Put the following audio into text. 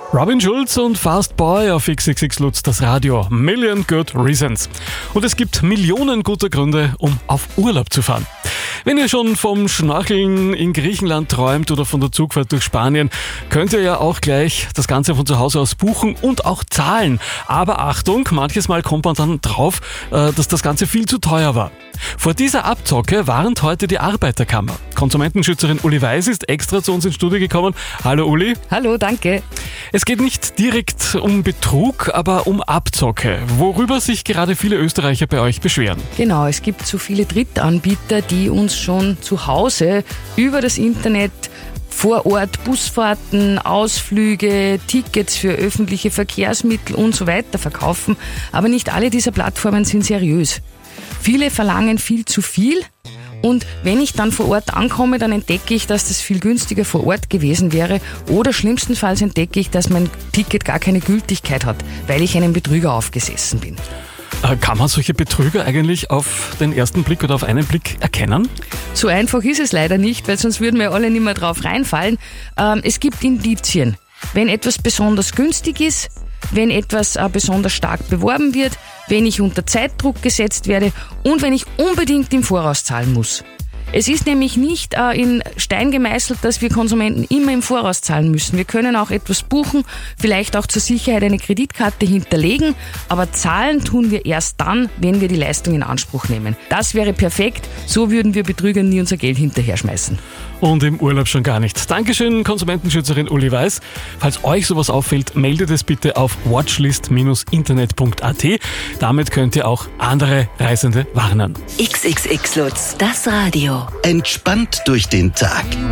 Robin Schulz und Fast Boy auf XXX Lutz, das Radio. Million Good Reasons. Und es gibt Millionen guter Gründe, um auf Urlaub zu fahren. Wenn ihr schon vom Schnorcheln in Griechenland träumt oder von der Zugfahrt durch Spanien, könnt ihr ja auch gleich das Ganze von zu Hause aus buchen und auch zahlen. Aber Achtung, manches Mal kommt man dann drauf, dass das Ganze viel zu teuer war. Vor dieser Abzocke warnt heute die Arbeiterkammer. Konsumentenschützerin Uli Weiß ist extra zu uns ins Studio gekommen. Hallo Uli. Hallo, danke. Es geht nicht direkt um Betrug, aber um Abzocke, worüber sich gerade viele Österreicher bei euch beschweren. Genau, es gibt so viele Drittanbieter, die uns schon zu Hause über das Internet vor Ort Busfahrten, Ausflüge, Tickets für öffentliche Verkehrsmittel und so weiter verkaufen. Aber nicht alle dieser Plattformen sind seriös. Viele verlangen viel zu viel. Und wenn ich dann vor Ort ankomme, dann entdecke ich, dass das viel günstiger vor Ort gewesen wäre. Oder schlimmstenfalls entdecke ich, dass mein Ticket gar keine Gültigkeit hat, weil ich einem Betrüger aufgesessen bin. Kann man solche Betrüger eigentlich auf den ersten Blick oder auf einen Blick erkennen? So einfach ist es leider nicht, weil sonst würden wir alle nicht mehr drauf reinfallen. Es gibt Indizien. Wenn etwas besonders günstig ist, wenn etwas besonders stark beworben wird, wenn ich unter Zeitdruck gesetzt werde und wenn ich unbedingt im Voraus zahlen muss. Es ist nämlich nicht in Stein gemeißelt, dass wir Konsumenten immer im Voraus zahlen müssen. Wir können auch etwas buchen, vielleicht auch zur Sicherheit eine Kreditkarte hinterlegen, aber zahlen tun wir erst dann, wenn wir die Leistung in Anspruch nehmen. Das wäre perfekt, so würden wir Betrügern nie unser Geld hinterher schmeißen. Und im Urlaub schon gar nicht. Dankeschön, Konsumentenschützerin Uli Weiß. Falls euch sowas auffällt, meldet es bitte auf watchlist-internet.at. Damit könnt ihr auch andere Reisende warnen. XXX Lutz, das Radio. Entspannt durch den Tag.